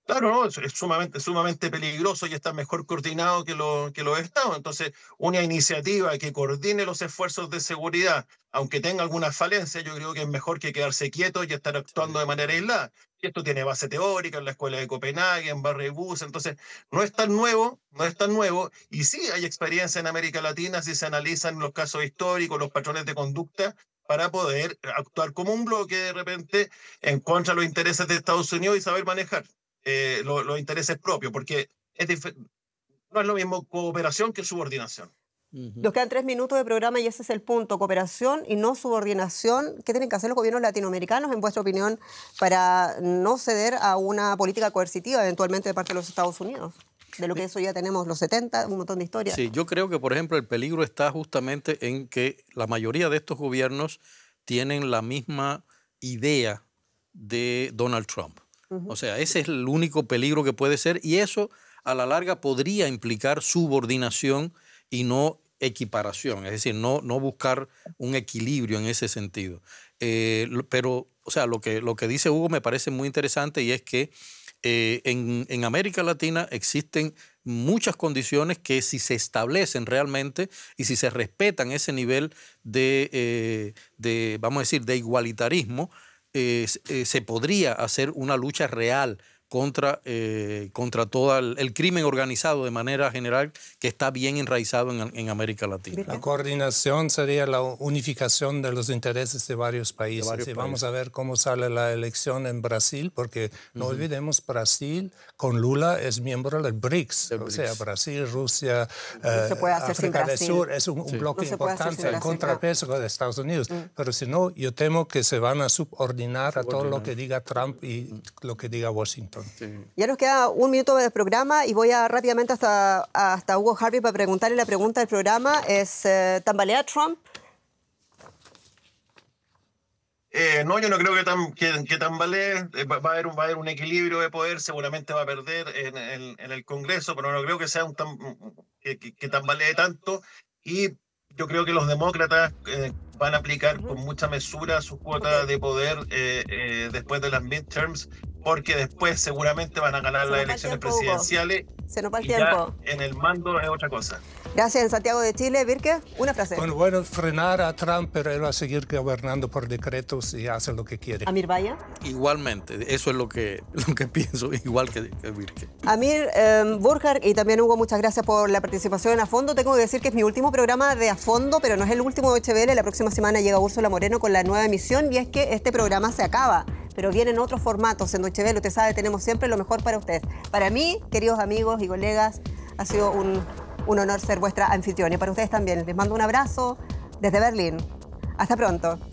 Claro, ¿no? Es sumamente peligroso y está mejor coordinado que los estados. Entonces, una iniciativa que coordine los esfuerzos de seguridad, aunque tenga algunas falencias, yo creo que es mejor que quedarse quieto y estar actuando de manera aislada. Y esto tiene base teórica en la escuela de Copenhague, en Barry Bus, entonces no es tan nuevo, no es tan nuevo, y sí hay experiencia en América Latina si se analizan los casos históricos, los patrones de conducta, para poder actuar como un bloque de repente en contra de los intereses de Estados Unidos y saber manejar los intereses propios, porque no es lo mismo cooperación que subordinación. Nos quedan 3 minutos de programa y ese es el punto, cooperación y no subordinación. ¿Qué tienen que hacer los gobiernos latinoamericanos, en vuestra opinión, para no ceder a una política coercitiva eventualmente de parte de los Estados Unidos? De lo que eso ya tenemos los 70, un montón de historias. Sí, yo creo que, por ejemplo, el peligro está justamente en que la mayoría de estos gobiernos tienen la misma idea de Donald Trump. O sea, ese es el único peligro que puede ser, y eso a la larga podría implicar subordinación y no equiparación, es decir, no buscar un equilibrio en ese sentido. Pero, o sea, lo que dice Hugo me parece muy interesante, y es que en América Latina existen muchas condiciones que, si se establecen realmente y si se respetan ese nivel vamos a decir, de igualitarismo, se podría hacer una lucha real contra todo el crimen organizado de manera general, que está bien enraizado en América Latina. La coordinación sería la unificación de los intereses de varios países. Vamos a ver cómo sale la elección en Brasil, porque no olvidemos, Brasil con Lula es miembro del BRICS. O sea, Brasil, Rusia, África del Sur, es un bloque importante, el contrapeso de Estados Unidos. Pero si no, yo temo que se van a subordinar a todo lo que diga Trump y lo que diga Washington. Sí. Ya nos queda un minuto del programa y voy rápidamente hasta Hugo Harvey para preguntarle la pregunta del programa. ¿Es tambalea Trump? No, yo no creo que tambalee. Va a haber un equilibrio de poder, seguramente va a perder en el Congreso, pero no creo que sea que tambalee tanto. Y yo creo que los demócratas van a aplicar con mucha mesura su cuota de poder después de las midterms, porque después seguramente van a ganar las elecciones presidenciales. Se nos va el tiempo. Ya en el mando es otra cosa. Gracias. En Santiago de Chile, Virke, una frase. Bueno, frenar a Trump, pero él va a seguir gobernando por decretos y hace lo que quiere. Amir Vaya. Igualmente, eso es lo que pienso, igual que Virke. Amir, Burkhardt y también Hugo, muchas gracias por la participación en A Fondo. Tengo que decir que es mi último programa de A Fondo, pero no es el último de HBL. La próxima semana llega Úrsula Moreno con la nueva emisión, y es que este programa se acaba, pero vienen otros formatos en Deutsche Welle. Usted sabe, tenemos siempre lo mejor para ustedes. Para mí, queridos amigos y colegas, ha sido un honor ser vuestra anfitriona. Y para ustedes también. Les mando un abrazo desde Berlín. Hasta pronto.